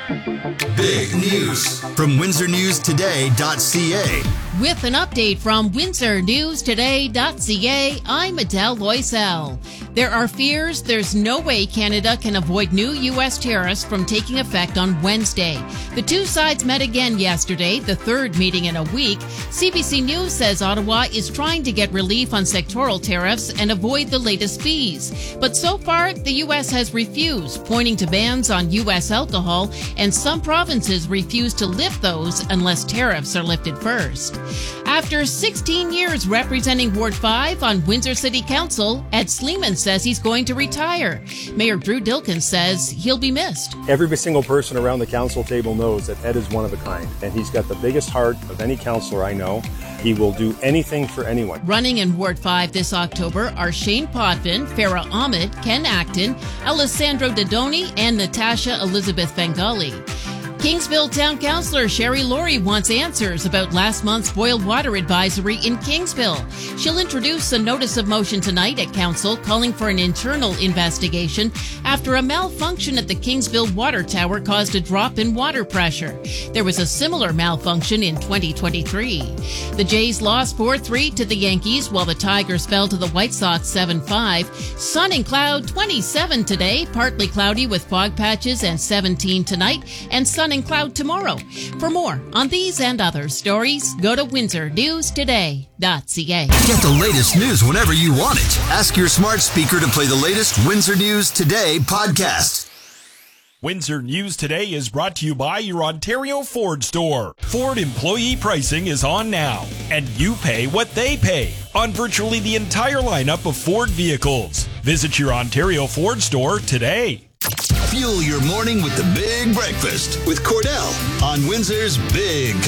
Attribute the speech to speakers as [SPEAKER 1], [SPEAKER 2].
[SPEAKER 1] Big news from WindsorNewsToday.ca.
[SPEAKER 2] With an update from WindsorNewsToday.ca, I'm Adele Loisel. There are fears there's no way Canada can avoid new U.S. tariffs from taking effect on Wednesday. The two sides met again yesterday, the third meeting in a week. CBC News says Ottawa is trying to get relief on sectoral tariffs and avoid the latest fees. But so far, the U.S. has refused, pointing to bans on U.S. alcohol, and some provinces refuse to lift those unless tariffs are lifted first. After 16 years representing Ward 5 on Windsor City Council, Ed Sleeman says he's going to retire. Mayor Drew Dilkens says he'll be missed.
[SPEAKER 3] Every single person around the council table knows that Ed is one of a kind, and he's got the biggest heart of any councillor I know. He will do anything for anyone.
[SPEAKER 2] Running in Ward 5 this October are Shane Potvin, Farah Ahmed, Ken Acton, Alessandro Dodoni, and Natasha Elizabeth Bengali. Kingsville Town Councillor Sherry Laurie wants answers about last month's boiled water advisory in Kingsville. She'll introduce a notice of motion tonight at Council calling for an internal investigation after a malfunction at the Kingsville water tower caused a drop in water pressure. There was a similar malfunction in 2023. The Jays lost 4-3 to the Yankees while the Tigers fell to the White Sox 7-5. Sun and cloud 27 today, partly cloudy with fog patches and 17 tonight, and sun and cloud tomorrow. For more on these and other stories, go to WindsorNewsToday.ca.
[SPEAKER 1] Get the latest news whenever you want it. Ask your smart speaker to play the latest Windsor News Today podcast.
[SPEAKER 4] Windsor News Today is brought to you by your Ontario Ford store. Ford employee pricing is on now, and you pay what they pay on virtually the entire lineup of Ford vehicles. Visit your Ontario Ford store today.
[SPEAKER 1] Fuel your morning with the Big Breakfast with Cordell on Windsor's Big